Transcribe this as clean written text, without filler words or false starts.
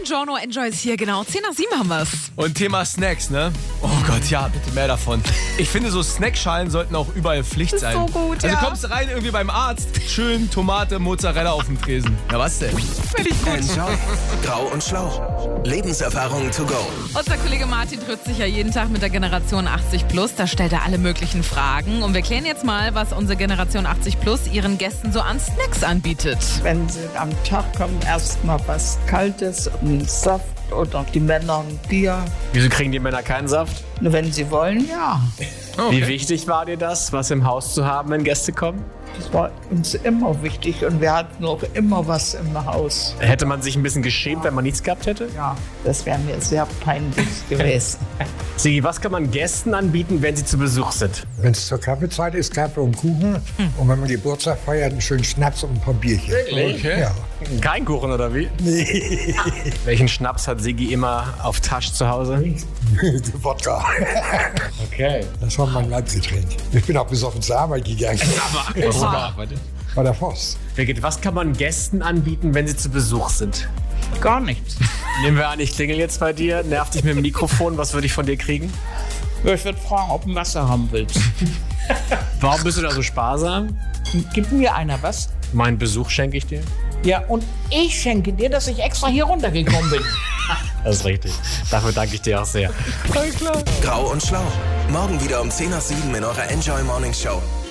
Buongiorno, Enjoy ist hier, genau. 10:07 haben wir's. Und Thema Snacks, ne? Oh Gott, ja, bitte mehr davon. Ich finde, so Snackschalen sollten auch überall Pflicht sein. So gut, Also ja. kommst du rein irgendwie beim Arzt, schön Tomate, Mozzarella auf dem Tresen. Ja, was denn? Finde ich gut. Enjoy. Grau und Schlau. Lebenserfahrung to go. Unser Kollege Martin trifft sich ja jeden Tag mit der Generation 80+. Da stellt er alle möglichen Fragen. Und wir klären jetzt mal, was unsere Generation 80+ ihren Gästen so an Snacks anbietet. Wenn sie am Tag kommen, erstmal was Kaltes, einen Saft oder die Männer ein Bier. Wieso kriegen die Männer keinen Saft? Nur wenn sie wollen, ja. Wie wichtig war dir das, was im Haus zu haben, wenn Gäste kommen? Das war uns immer wichtig und wir hatten auch immer was im Haus. Hätte man sich ein bisschen geschämt, wenn man nichts gehabt hätte? Ja, das wäre mir sehr peinlich gewesen. Sigi, was kann man Gästen anbieten, wenn sie zu Besuch sind? Wenn es zur Kaffeezeit ist, Kaffee und Kuchen. Und wenn man Geburtstag feiert, einen schönen Schnaps und ein paar Bierchen. Okay. Ja. Kein Kuchen oder wie? Nee. Welchen Schnaps hat Sigi immer auf Tasche zu Hause? Wodka. Okay. Das war mein Leibgetränk. Ich bin auch besoffen zur Arbeit gegangen. Bei der Post. Birgit, was kann man Gästen anbieten, wenn sie zu Besuch sind? Gar nichts. Nehmen wir an, ich klingel jetzt bei dir, nerv dich mit dem Mikrofon, was würde ich von dir kriegen? Ich würde fragen, ob du Wasser haben willst. Warum bist du da so sparsam? Gib mir einer was. Meinen Besuch schenke ich dir. Ja, und ich schenke dir, dass ich extra hier runtergekommen bin. Das ist richtig. Dafür danke ich dir auch sehr. Grau und Schlau. Morgen wieder um 10:07 in eurer Enjoy Morning Show.